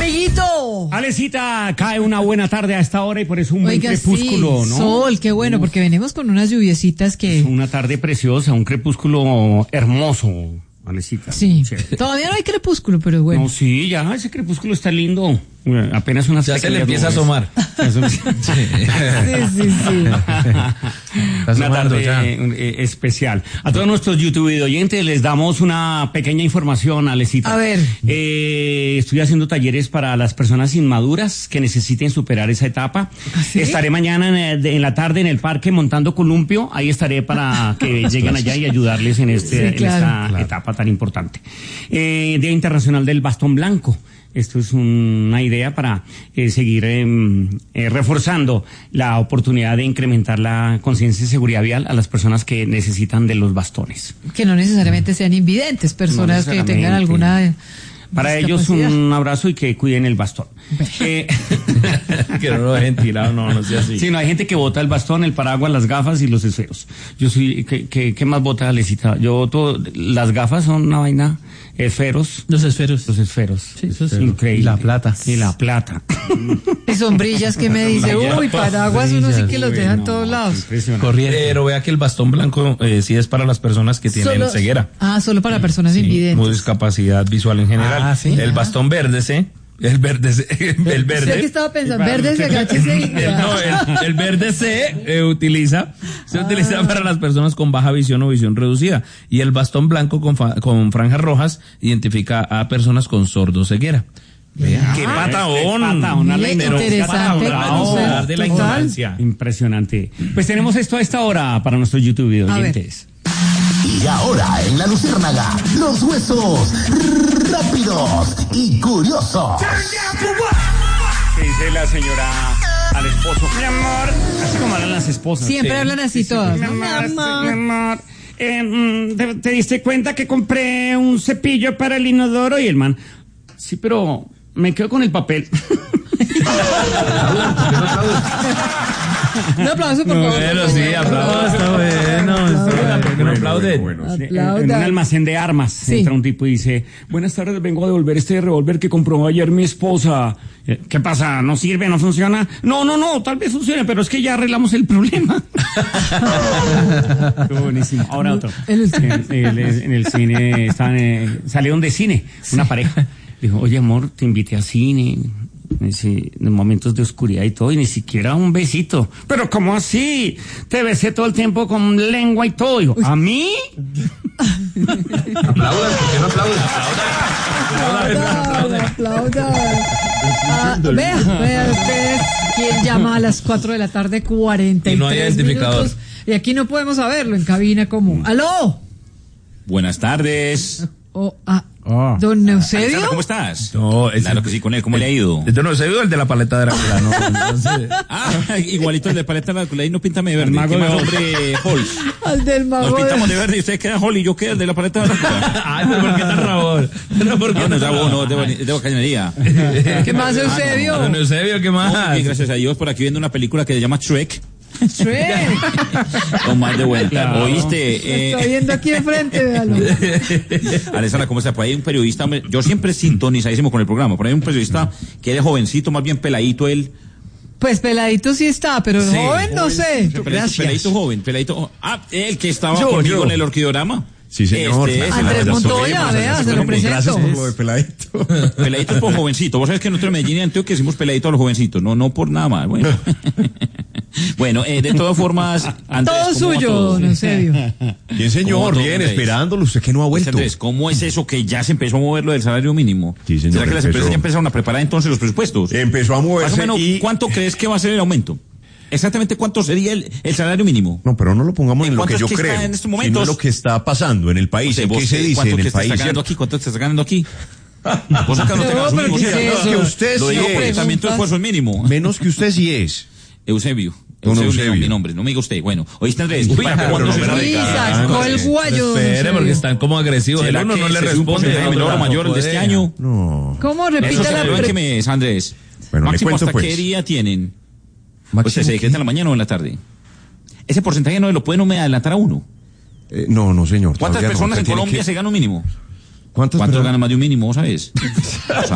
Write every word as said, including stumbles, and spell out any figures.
Amiguito. Alecita, cae una buena tarde a esta hora y por eso un buen Oiga, crepúsculo, sí, ¿no? Sol, qué bueno, Uf. porque venimos con unas lluviecitas que... Es una tarde preciosa, un crepúsculo hermoso, Alecita. Sí, Chévere. todavía no hay crepúsculo, pero bueno. No, sí, ya, ese crepúsculo está lindo. Bueno, apenas unas Ya se le pequeñas empieza a nubes. asomar. Sí. Sí, sí, sí. Una asomando tarde ya. eh, especial. A todos nuestros YouTube oyentes les damos una pequeña información, Alecita. A ver. Eh, estoy haciendo talleres para las personas inmaduras que necesiten superar esa etapa. ¿Sí? Estaré mañana en, eh, de- en la tarde en el parque montando columpio. Ahí estaré para que lleguen allá y ayudarles en, este, Sí, en claro. esta Claro. etapa tan importante. Eh, Día Internacional del Bastón Blanco. Esto es un- una idea para eh, seguir eh, eh, reforzando la oportunidad de incrementar la conciencia de seguridad vial a las personas que necesitan de los bastones. Que no necesariamente sean invidentes, personas No que necesariamente. tengan alguna... Para ellos discapacidad. un abrazo y que cuiden el bastón. Eh, Que no lo dejen tirado, no, no sea así. sí, no, hay gente que bota el bastón, el paraguas, las gafas y los esferos. Yo soy, ¿qué, qué, qué más bota, Alecita? Yo, todo, las gafas son una vaina, esferos, Los esferos. los esferos. Sí, eso sí. Increíble. Y la plata. Y la plata. Y sombrillas que me dice, uy, paraguas uno sí que los Uy, deja en no, todos qué lados. impresionante. Corriente. Pero vea que el bastón blanco eh, sí es para las personas que tienen Solo- ceguera. Ah, solo para personas Sí, o invidentes. discapacidad visual en general. Ah, ¿sí? El bastón verde, ¿sí? El verde, C, el verde. Sé que estaba pensando, Y para verde, usted- agáchese y... El, no, el, el verde C eh, utiliza, se utiliza para las personas con baja visión o visión reducida. Y el bastón blanco con, fa- con franjas rojas identifica a personas con sordoceguera. Vea, ¡qué patahón! Qué patahón, Mire, Arlene. interesante Patahón, conocer. Hablar de la Total. ignorancia. Impresionante. Pues tenemos esto a esta hora para nuestros YouTube A ver. oyentes. Y ahora en la Luciérnaga, los huesos rápidos y curiosos. ¿Qué dice la señora al esposo? Mi amor, así como hablan las esposas. Siempre Sí. hablan así todas. Mi ¿no? amor, Mi amor. mi amor. Eh, mm, ¿te, te diste cuenta que compré un cepillo para el inodoro? Y el man, sí, pero me quedo con el papel. Un aplauso, por favor. Bueno, sí, aplausos, está bueno. Está ¿Por qué no aplaude? En, Aplauda. en un almacén de armas Sí. entra un tipo y dice, buenas tardes, vengo a devolver este revólver que compró ayer mi esposa. Eh, ¿Qué pasa? ¿No sirve? ¿No funciona? No, no, no, tal vez funcione, pero es que ya arreglamos el problema. Qué buenísimo. Ahora otro. En el En, el- en el cine estaban, eh, salieron de cine, una pareja. Dijo, oye amor, te invité a cine. Dice, en momentos de oscuridad y todo, y ni siquiera un besito. Pero ¿cómo así? Te besé todo el tiempo con lengua y todo. Dijo, ¿a mí? Aplaudan, ¿por qué no aplauden? Aplaudan, aplaudan. Ah, vea, vea ustedes quién llama a las cuatro de la tarde, cuarenta y tres Y no hay identificador. minutos. Y aquí no podemos saberlo en cabina como, ¡aló! Buenas tardes. O, ah, Oh. ¿don Eusebio? Alexandra, ¿cómo estás? No, es Claro que sí, con él, ¿cómo le ha ido? Este no se vio el de la paleta de Drácula, ¿no? Entonces, Ah, igualito el de paleta de la y no píntame de verde. El mago ¿Qué de más, Oz. hombre, Hall? Al del Nos mago pintamos de... de verde y ustedes quedan Hall y yo quedo el de la paleta de la ay, pero ¿por qué tan rabón? Pero ¿por qué No, no es tan rabón, no, es de, boni- es de bacanería. ¿Qué más, Eusebio? Don Eusebio, ¿qué No, más? y gracias a Dios, por aquí viendo una película que se llama Shrek. Shrek. O más de vuelta. Claro. ¿Oíste? Está Eh, viendo aquí enfrente, véalo. Alessandra, ¿cómo está? Por ahí hay un periodista, hombre, yo siempre sintonizadísimo con el programa, por ahí hay un periodista que es de jovencito, más bien peladito él. Pues peladito sí está, pero Sí, joven no sé. Peladito, peladito joven, peladito. Ah, el que estaba Yo, conmigo yo. en el orquidorama. Sí, señor. Este es, Claro. Andrés el- Montoya, vea, se lo presento. Gracias por lo de peladito. Peladito por jovencito. Vos sabés que nosotros en Medellín y Antioquia decimos peladito a los jovencitos, no, no por nada más. Bueno, bueno eh, de todas formas, Andrés, Todo ¿cómo va suyo, todo? don Eusebio. Bien, ¿Cómo señor, todo, bien, Andrés? esperándolo. Usted que no ha vuelto. Andrés, ¿cómo es eso que ya se empezó a mover lo del salario mínimo? Sí, señor, ¿Será que las empezó. empresas ya empezaron a preparar entonces los presupuestos? Empezó a Más o moverse menos, y... ¿cuánto crees que va a ser el aumento? Exactamente, ¿cuánto sería el, el salario mínimo? No, pero no lo pongamos ¿En en lo cuánto que es yo que está creo, en estos sino momentos? en lo que está pasando en el país. O sea, ¿En vos, qué se eh, dice ¿cuánto en te el estás país? ganando ¿cierto? aquí? ¿Cuánto te estás ganando aquí? Vos acá no te No, ganas un pero mínimo, ¿qué es ¿cierto? eso? Que usted Lo sí digo es. porque también tu esfuerzo es mínimo. Menos que usted sí es. Eusebio. Don Eusebio, Eusebio. mi nombre, no me diga usted. Bueno, oíste Andrés, Uy, ¿para pero cuándo no se me sabe? Sí, radical. sacó el guayo. don Espere, porque Eusebio. están como agresivos. El ¿Será uno que no le se sube un responde. porcentaje el del otro logro mayor el de este jodea. año? No. ¿Cómo ¿Eso repita se la celebra en qué pre- mes, Andrés? Bueno, le Máximo, cuento, ¿hasta pues. qué día tienen? Máximo, ¿O sea, se decreta en la mañana o en la tarde? Ese porcentaje no lo puede no me adelantar a uno. Eh, no, no, señor. ¿Cuántas todavía no. personas Usted en tiene Colombia que- se gana un mínimo? ¿Cuántas ¿Cuántos personas? ganan más de un mínimo, sabes?